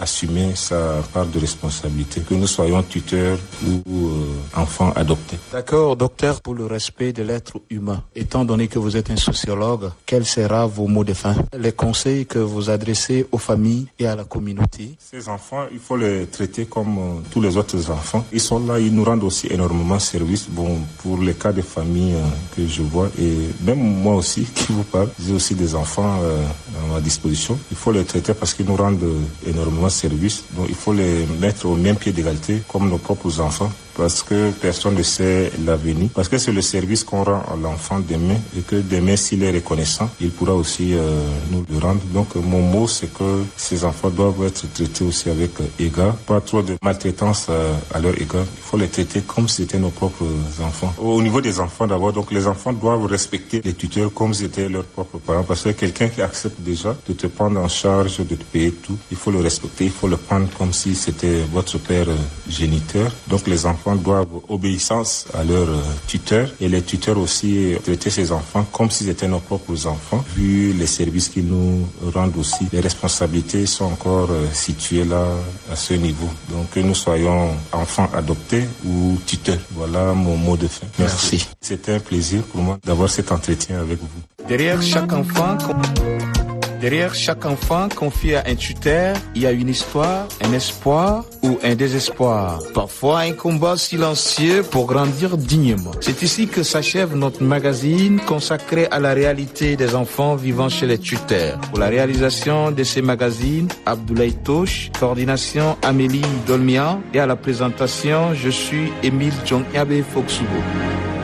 assumer sa part de responsabilité, que nous soyons tuteurs ou enfants adoptés. D'accord, docteur, pour le respect de l'être humain, étant donné que vous êtes un sociologue, quels seront vos mots de fin, les conseils que vous adressez aux familles et à la communauté? Ces enfants, il faut les traiter comme tous les autres enfants. Ils sont là, ils nous rendent aussi énormément service. Bon, pour les cas de famille que je vois, et même moi aussi qui vous parle, j'ai aussi des enfants à ma disposition. Il faut les traiter parce qu'ils nous rendent énormément service. Donc il faut les mettre au même pied d'égalité comme nos propres enfants, parce que personne ne sait l'avenir, parce que c'est le service qu'on rend à l'enfant demain, et que demain, s'il est reconnaissant, il pourra aussi nous le rendre. Donc mon mot, c'est que ces enfants doivent être traités aussi avec égard, pas trop de maltraitance à leur égard. Il faut les traiter comme si c'était nos propres enfants. Au niveau des enfants d'abord, donc les enfants doivent respecter les tuteurs comme si c'était leurs propres parents, parce que quelqu'un qui accepte déjà de te prendre en charge, de te payer tout, il faut le respecter, il faut le prendre comme si c'était votre père géniteur. Donc les enfants doivent obéissance à leurs tuteurs, et les tuteurs aussi traiter ces enfants comme s'ils étaient nos propres enfants. Vu les services qu'ils nous rendent aussi, les responsabilités sont encore situées là à ce niveau. Donc que nous soyons enfants adoptés ou tuteurs. Voilà mon mot de fin. Merci. C'était un plaisir pour moi d'avoir cet entretien avec vous. Derrière chaque enfant confié à un tuteur, il y a une histoire, un espoir ou un désespoir. Parfois un combat silencieux pour grandir dignement. C'est ici que s'achève notre magazine consacré à la réalité des enfants vivant chez les tuteurs. Pour la réalisation de ces magazines, Abdoulaye Touche, coordination Amélie Dolmian, et à la présentation, je suis Émile Djonyabe Foxubo.